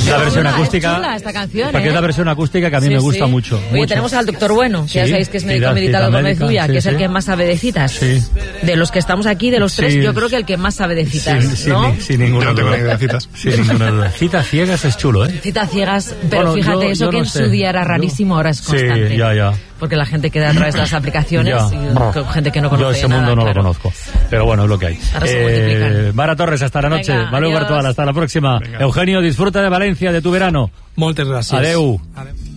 La versión acústica. Es chula esta canción, Porque es la versión acústica que a mí me gusta mucho. Oye, tenemos al doctor Bueno, que ya sabéis que es médico Cita meditado con médica, Mezuya, que es el que más sabe de citas. Sí. De los que estamos aquí, de los tres, yo creo que el que más sabe de citas, ¿no? Sin ninguna Yo no tengo duda. ni idea de citas. Sin ninguna duda. Citas ciegas es chulo, ¿eh? Citas ciegas, pero Bueno, fíjate, eso yo que no en sé. su día era rarísimo, ahora es constante. Sí, ya. Porque la gente queda a través de las aplicaciones y con gente que no conoce Yo ese nada, mundo no claro. lo conozco. Pero bueno, es lo que hay. Ahora se multiplican. Mara Torres, hasta la noche. Venga, Valeu adiós. Virtual, hasta la próxima. Venga. Eugenio, disfruta de Valencia, de tu verano. Moltes gràcies. Adeu. Adeu.